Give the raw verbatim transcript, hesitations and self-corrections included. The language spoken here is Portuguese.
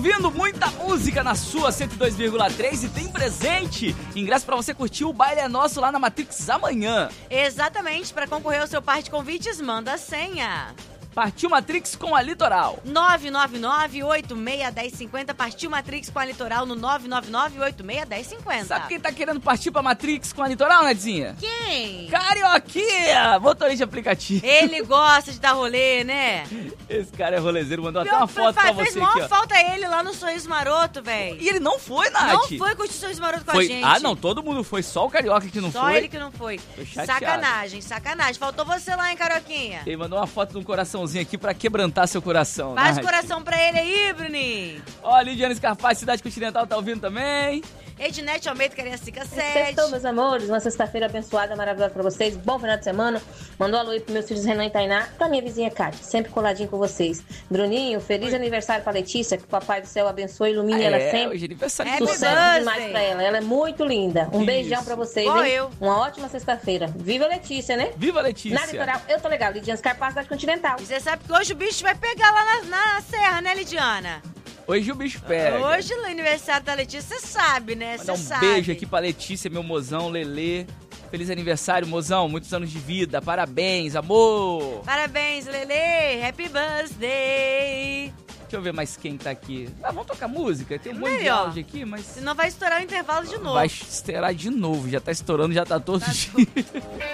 ouvindo muita música na sua cento e dois vírgula três e tem presente. Ingresso pra você curtir o Baile é Nosso lá na Matrix amanhã. Exatamente, pra concorrer ao seu par de convites, manda a senha. Partiu Matrix com a Litoral. nove nove nove, oito seis um zero cinco zero. Partiu Matrix com a Litoral no nove nove nove, oito seis um zero cinco zero. Sabe quem tá querendo partir pra Matrix com a Litoral, Nedzinha? Quem? Carioquinha, motorista de aplicativo. Ele gosta de dar rolê, né? Esse cara é rolezeiro, mandou até Pior, uma foto faz, pra fez você maior aqui, ó. falta ele lá no Sorriso Maroto, velho. E ele não foi, Nath. Não foi curtir o Sorriso Maroto com foi... a gente. Ah, não, todo mundo foi, só o Carioca que não só foi. Só ele que não foi. Tô chateado. Sacanagem, sacanagem. Faltou você lá, hein, Carioquinha? Ele mandou uma foto de um coraçãozinho aqui pra quebrantar seu coração. Faz Nath. coração pra ele aí, Bruninho. Ó, Lidiane Scarpaz, Cidade Continental, tá ouvindo também? Ednete Almeida, Cariacica sete. Sextou, meus amores. Uma sexta-feira abençoada, maravilhosa pra vocês. Bom final de semana. Mandou um alô aí pros meus filhos Renan e Tainá. Pra minha vizinha Kátia, sempre coladinho com vocês. Bruninho, feliz Oi. aniversário pra Letícia. Que o Papai do Céu abençoe e ilumine ah, ela é, sempre. Hoje é aniversário é de Sucesso demais pra ela. Ela é muito linda. Um Isso. beijão pra vocês, Igual hein? eu. Uma ótima sexta-feira. Viva a Letícia, né? Viva a Letícia. Na Litoral, eu tô legal. Lidiane Scarpaz, Cidade Continental. E você sabe que hoje o bicho vai pegar lá na, na serra, né, Lidiana? Hoje o bicho pega. Hoje no aniversário da Letícia, você sabe, né? Você Mandar um sabe. beijo aqui pra Letícia, meu mozão, Lelê. Feliz aniversário, mozão. Muitos anos de vida. Parabéns, amor. Parabéns, Lelê. Happy birthday. Deixa eu ver mais quem tá aqui. Ah, vamos tocar música? Tem um monte de Melhor. áudio aqui, mas... Senão vai estourar o intervalo de novo. Vai estourar de novo. Já tá estourando, já tá todo Tá dia.